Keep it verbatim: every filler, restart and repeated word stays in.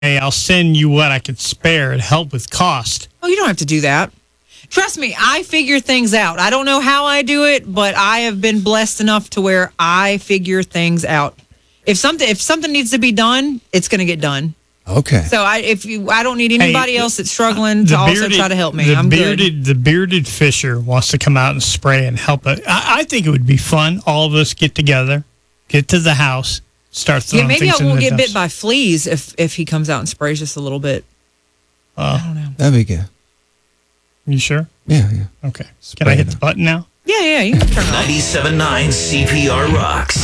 Hey, I'll send you what I could spare to help with cost. Oh, you don't have to do that. Trust me, I figure things out. I don't know how I do it, but I have been blessed enough to where I figure things out. If something if something needs to be done, it's going to get done. Okay. So I if you I don't need anybody Hey, else that's struggling The to also bearded- try to help me. The I'm bearded, good. The bearded fisher wants to come out and spray and help it. I, I think it would be fun. All of us get together, get to the house, start throwing Yeah, maybe I things in won't the get bit dumpster. by fleas if if he comes out and sprays just a little bit. Uh, I don't know. That'd be good. You sure? Yeah, yeah. Okay. Can Spray I hit it the up. button now? Yeah, yeah, you can turn it off. ninety-seven point nine C P R rocks.